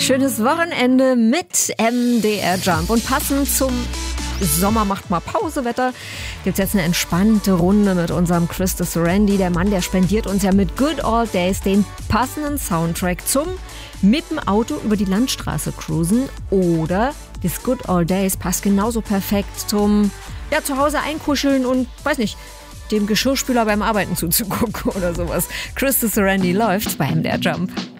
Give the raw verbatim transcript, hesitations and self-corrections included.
Schönes Wochenende mit M D R Jump. Und passend zum Sommer macht mal Pausewetter gibt's jetzt eine entspannte Runde mit unserem Chris Sorandi. Der Mann, der spendiert uns ja mit Good Old Days den passenden Soundtrack zum mit dem Auto über die Landstraße cruisen. Oder das Good Old Days passt genauso perfekt zum ja, zu Hause einkuscheln und, weiß nicht, dem Geschirrspüler beim Arbeiten zuzugucken oder sowas. Chris Sorandi läuft bei M D R Jump.